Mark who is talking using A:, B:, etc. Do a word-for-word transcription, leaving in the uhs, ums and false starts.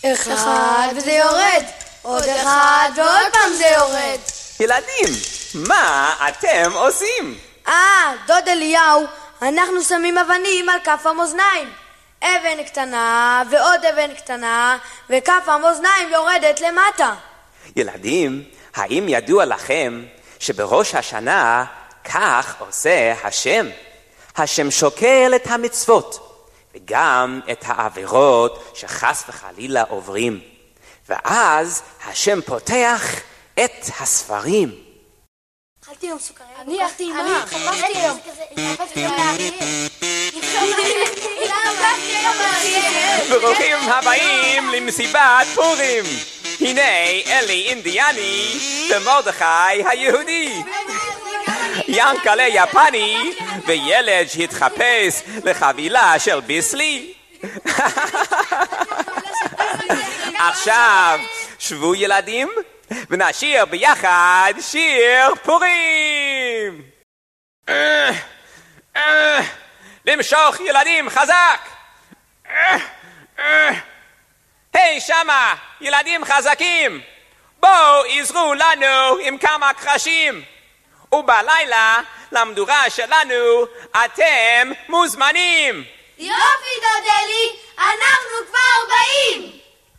A: אחד וזה יורד, עוד אחד ועוד פעם זה יורד.
B: ילדים, מה אתם עושים?
A: אה, דוד אליהו, אנחנו שמים אבנים על כף המאזניים. אבן קטנה ועוד אבן קטנה, וכף המאזניים יורדת למטה.
B: ילדים, האם ידוע לכם שבראש השנה כך עושה השם? השם שוקל את המצוות וגם את העבירות שחס וחלילה עוברים, ואז השם פותח את הספרים.
A: אכלתי יום סוכרים.
C: אני אכלתי עם מה?
A: חפשתי יום. חפשתי יום לאריה.
B: ברוכים הבאים למסיבת פורים. הנה אלי אינדיאני ומרדכי היהודי, ינקלה יפני וילד שהתחפש לחבילה של ביסלי. עכשיו שבו ילדים ונשיר ביחד שיר פורים. למשוך ילדים חזק. היי שמה ילדים חזקים, בואו עזרו לנו עם כמה קרשים, ובלילה למדורה שלנו אתם מוזמנים.
C: יופי דוד אלי, אנחנו כבר באים.